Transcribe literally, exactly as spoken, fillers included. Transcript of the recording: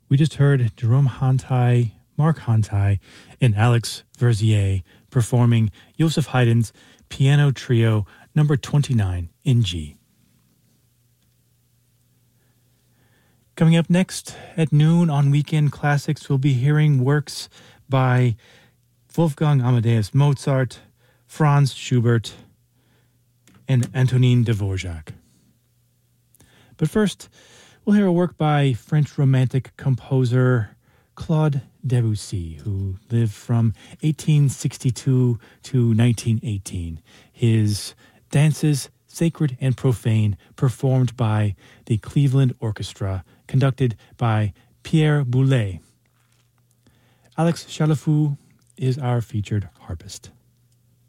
We just heard Jerome Hantai, Mark Hantai, and Alex Verzier performing Joseph Haydn's Piano Trio number twenty-nine in G. Coming up next at noon on Weekend Classics, we'll be hearing works by Wolfgang Amadeus Mozart, Franz Schubert, and Antonin Dvorak. But first, we'll hear a work by French Romantic composer Claude Debussy, who lived from eighteen sixty-two to nineteen eighteen. His dances, sacred and profane, performed by the Cleveland Orchestra, conducted by Pierre Boulez. Alex Chalafou is our featured harpist.